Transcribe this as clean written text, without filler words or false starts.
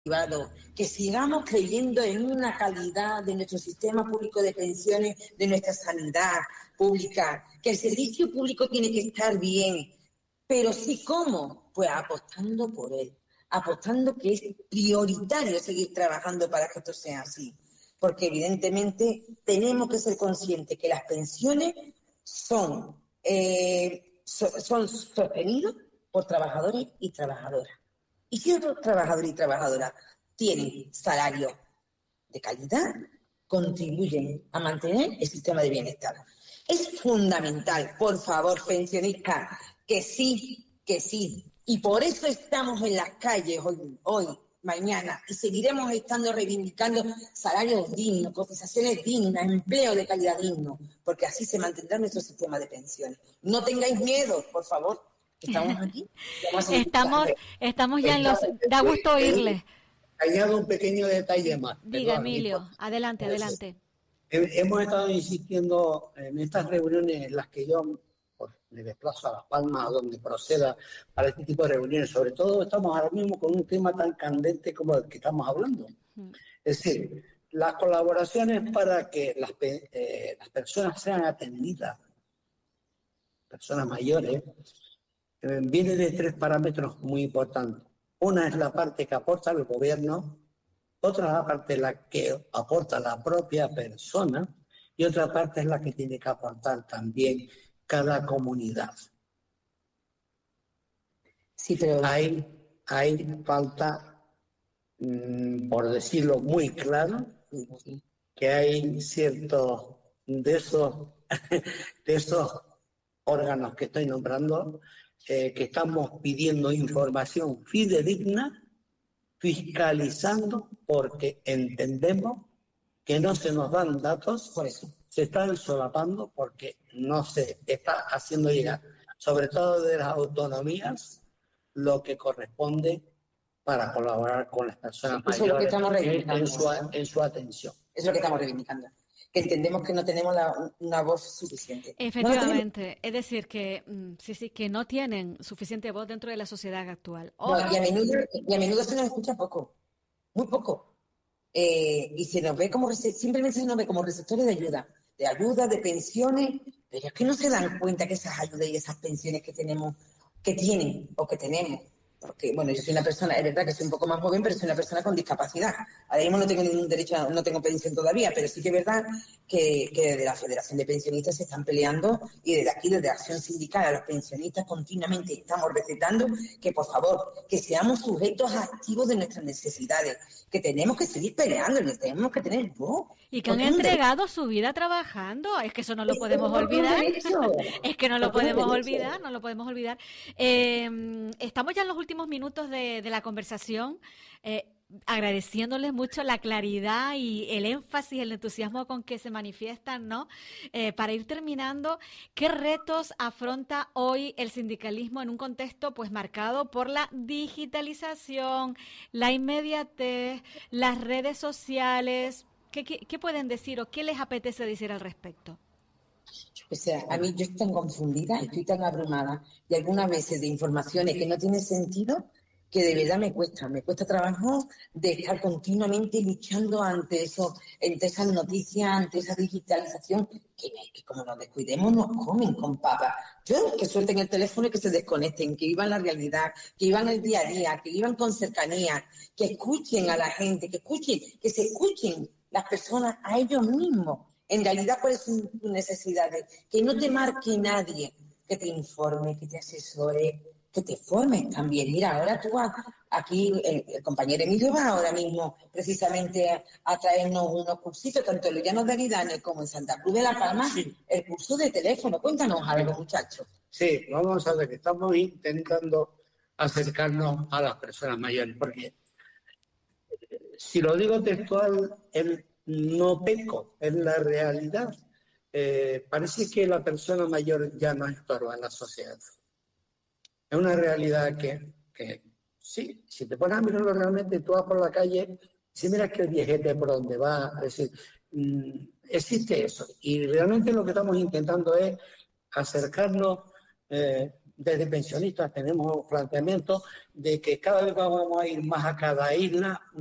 privado, que sigamos creyendo en una calidad de nuestro sistema público de pensiones, de nuestra sanidad pública, que el servicio público tiene que estar bien, pero sí, ¿cómo? Pues apostando por él, apostando que es prioritario seguir trabajando para que esto sea así, porque evidentemente tenemos que ser conscientes que las pensiones son sostenidas por trabajadores y trabajadoras. Y si otros trabajadores y trabajadoras tienen salarios de calidad, contribuyen a mantener el sistema de bienestar. Es fundamental, por favor, pensionistas, que sí, que sí. Y por eso estamos en las calles hoy, mañana, y seguiremos estando reivindicando salarios dignos, cotizaciones dignas, empleo de calidad digno, porque así se mantendrá nuestro sistema de pensiones. No tengáis miedo, por favor, estamos aquí. Estamos ya en los... Da gusto oírles. Añado un pequeño detalle más. Diga, Emilio, adelante. Hemos estado insistiendo en estas reuniones en las que yo me desplazo a Las Palmas, a donde proceda para este tipo de reuniones. Sobre todo estamos ahora mismo con un tema tan candente como el que estamos hablando. Es decir, las colaboraciones para que las personas sean atendidas, personas mayores, viene de 3 parámetros muy importantes. Una es la parte que aporta el gobierno, otra es la parte la que aporta la propia persona y otra parte es la que tiene que aportar también cada comunidad. Sí, pero hay falta, por decirlo muy claro, que hay ciertos de esos órganos que estoy nombrando, que estamos pidiendo información fidedigna, fiscalizando, porque entendemos que no se nos dan datos, por eso se están solapando, porque no se está haciendo llegar, sobre todo de las autonomías, lo que corresponde para colaborar con las personas mayores, es lo que estamos en su atención. Es lo que estamos reivindicando, que entendemos que no tenemos una voz suficiente. Efectivamente, es decir, que que no tienen suficiente voz dentro de la sociedad actual. Y a menudo se nos escucha poco, muy poco. Y se nos ve simplemente se nos ve como receptores de ayuda, de pensiones, pero es que no se dan cuenta que esas ayudas y esas pensiones que tenemos, que tienen o que tenemos, porque, bueno, yo soy una persona, es verdad que soy un poco más joven, pero soy una persona con discapacidad. Ahora mismo no tengo ningún derecho, no tengo pensión todavía, pero sí que es verdad que desde la Federación de Pensionistas se están peleando y desde aquí, desde Acción Sindical, a los pensionistas continuamente estamos recetando que, por favor, que seamos sujetos activos de nuestras necesidades, que tenemos que seguir peleando, que tenemos que tener voz. Y que han entregado su vida trabajando, es que eso no lo podemos olvidar. Es que no lo podemos olvidar. Estamos ya en los últimos minutos de la conversación, agradeciéndoles mucho la claridad y el énfasis, el entusiasmo con que se manifiestan, ¿no? Para ir terminando, ¿qué retos afronta hoy el sindicalismo en un contexto pues marcado por la digitalización, la inmediatez, las redes sociales? ¿Qué pueden decir o qué les apetece decir al respecto? O sea, a mí yo estoy tan confundida, estoy tan abrumada y algunas veces de informaciones que no tienen sentido, que de verdad me cuesta trabajo de estar continuamente luchando ante esas noticias, ante esa digitalización, que como nos descuidemos nos comen con papas. Yo que suelten el teléfono y que se desconecten, que vivan la realidad, que vivan el día a día, que vivan con cercanía, que escuchen a la gente, que se escuchen las personas a ellos mismos. En realidad, ¿cuáles son tus necesidades? Que no te marque nadie, que te informe, que te asesore, que te formes también. Mira, ahora tú aquí, el compañero Emilio va ahora mismo precisamente a traernos unos cursitos, tanto en los Llanos de Aridane como en Santa Cruz de la Palma, el curso de teléfono. Cuéntanos algo, muchachos. Sí, vamos a ver que estamos intentando acercarnos a las personas mayores, porque si lo digo textual, no peco, es la realidad. Parece que la persona mayor ya no estorba en la sociedad. Es una realidad que sí, si te pones a mirarlo realmente, tú vas por la calle, si miras que el viejete por donde va, es decir, existe eso. Y realmente lo que estamos intentando es acercarnos desde pensionistas tenemos planteamientos de que cada vez vamos a ir más a cada isla,